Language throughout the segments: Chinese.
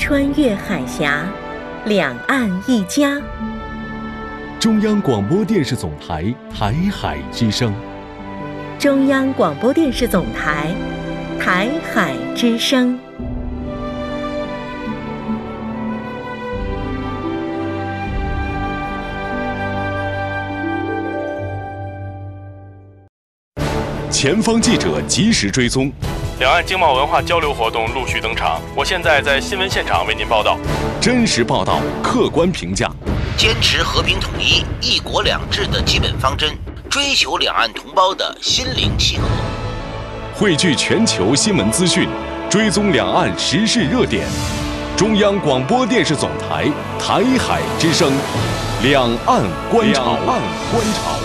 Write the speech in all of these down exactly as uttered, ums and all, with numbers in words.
穿越海峡，两岸一家。 中央广播电视总台台海之声。 中央广播电视总台台海之声。 前方记者及时追踪， 两岸经贸文化交流活动陆续登场。我现在在新闻现场为您报道。 真实报道，客观评价， 坚持和平统一、一国两制的基本方针，追求两岸同胞的心灵契合。 汇聚全球新闻资讯，追踪两岸时事热点。中央广播电视总台台海之声，两岸观察。两岸观察。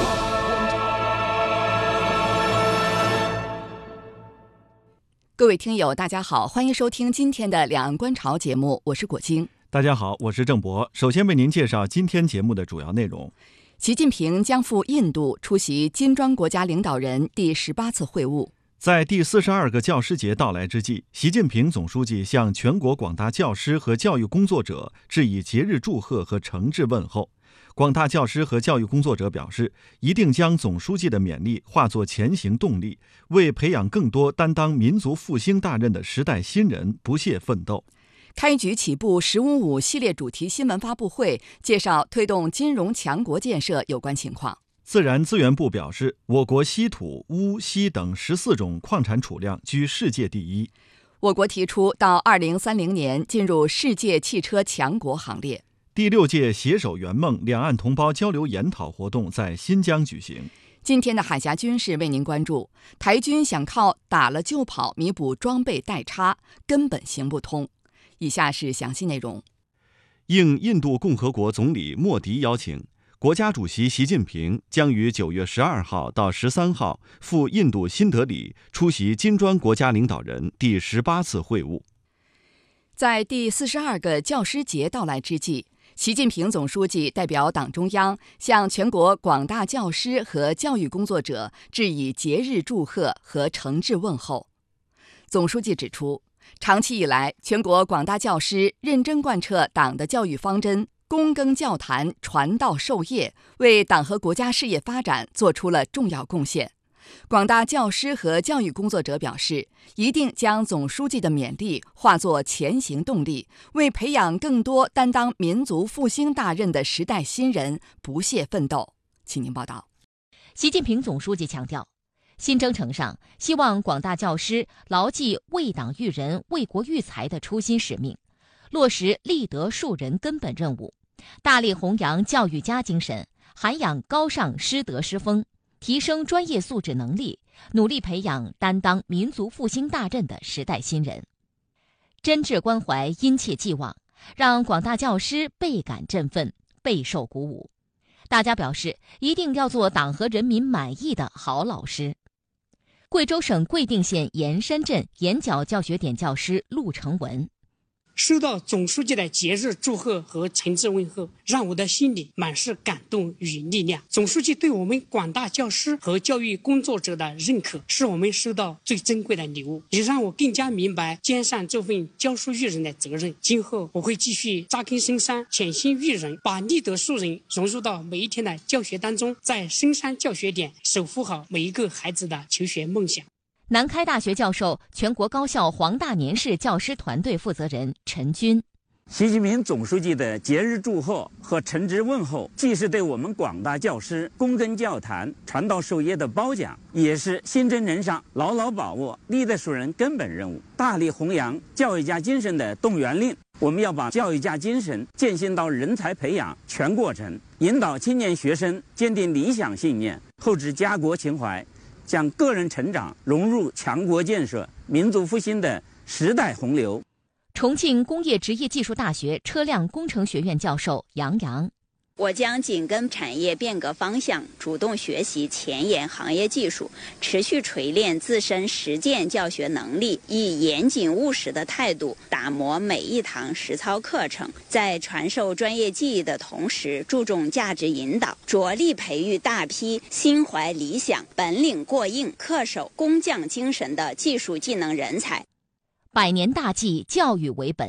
各位听友大家好，欢迎收听今天的两岸观潮节目，我是果晶。 大家好，我是郑博。首先为您介绍今天节目的主要内容。 习近平将赴印度出席金砖国家领导人第十八次会晤。 在第四十二个教师节到来之际，习近平总书记向全国广大教师和教育工作者致以节日祝贺和诚挚问候。广大教师和教育工作者表示，一定将总书记的勉励化作前行动力，为培养更多担当民族复兴大任的时代新人不懈奋斗。 开局起步十五五系列主题新闻发布会介绍推动金融强国建设有关情况。 自然资源部表示，我国稀土、钨、锡等十四种矿产储量居世界第一。 我国提出到二零三零年进入世界汽车强国行列。 第六届携手圆梦两岸同胞交流研讨活动在新疆举行。 今天的海峡军事为您关注，台军想靠打了就跑弥补装备代差，根本行不通。以下是详细内容。 应印度共和国总理莫迪邀请，国家主席习近平将于九月十二号到十三号赴印度新德里出席金砖国家领导人第十八次会晤。 在第四十二个教师节到来之际，习近平总书记代表党中央向全国广大教师和教育工作者致以节日祝贺和诚挚问候。总书记指出，长期以来，全国广大教师认真贯彻党的教育方针，躬耕教坛，传道授业，为党和国家事业发展做出了重要贡献。广大教师和教育工作者表示，一定将总书记的勉励化作前行动力，为培养更多担当民族复兴大任的时代新人不懈奋斗。请您报道。 习近平总书记强调，新征程上，希望广大教师牢记为党育人、为国育才的初心使命，落实立德树人根本任务，大力弘扬教育家精神，涵养高尚师德师风，提升专业素质能力，努力培养担当民族复兴大任的时代新人。真挚关怀，殷切寄望，让广大教师倍感振奋，备受鼓舞。大家表示，一定要做党和人民满意的好老师。贵州省贵定县盐山镇盐角教学点教师陆成文， 收到总书记的节日祝贺和诚挚问候，让我的心里满是感动与力量。总书记对我们广大教师和教育工作者的认可，是我们收到最珍贵的礼物，也让我更加明白肩上这份教书育人的责任。今后我会继续扎根深山，潜心育人，把立德树人融入到每一天的教学当中，在深山教学点守护好每一个孩子的求学梦想。 南开大学教授、全国高校黄大年市教师团队负责人陈军， 习近平总书记的节日祝贺和诚挚问候，既是对我们广大教师躬耕教坛、传道授业的褒奖，也是新征程上牢牢把握立德树人根本任务，大力弘扬教育家精神的动员令。我们要把教育家精神践行到人才培养全过程，引导青年学生坚定理想信念，厚植家国情怀，将个人成长融入强国建设、民族复兴的时代洪流。 重庆工业职业技术大学车辆工程学院教授杨洋， 我将紧跟产业变革方向，主动学习前沿行业技术，持续锤炼自身实践教学能力，以严谨务实的态度打磨每一堂实操课程，在传授专业技艺的同时，注重价值引导，着力培育大批心怀理想、本领过硬、恪守工匠精神的技术技能人才。 百年大计，教育为本，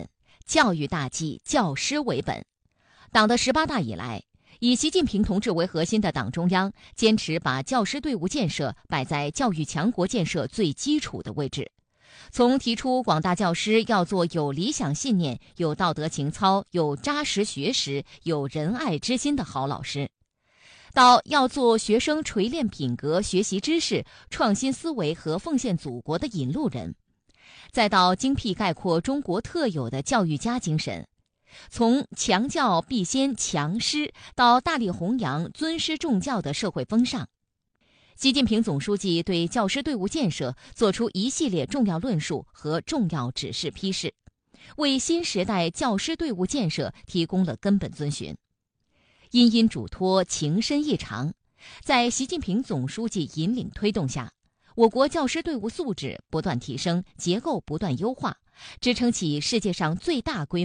教育大计，教师为本。党的十八大以来，以习近平同志为核心的党中央坚持把教师队伍建设摆在教育强国建设最基础的位置。从提出广大教师要做有理想信念、有道德情操、有扎实学识、有仁爱之心的好老师，到要做学生锤炼品格、学习知识、创新思维和奉献祖国的引路人，再到精辟概括中国特有的教育家精神，从强教必先强师到大力弘扬尊师重教的社会风尚。习近平总书记对教师队伍建设作出一系列重要论述和重要指示批示，为新时代教师队伍建设提供了根本遵循。殷殷嘱托，情深意长，在习近平总书记引领推动下，我国教师队伍素质不断提升，结构不断优化，支撑起世界上最大规模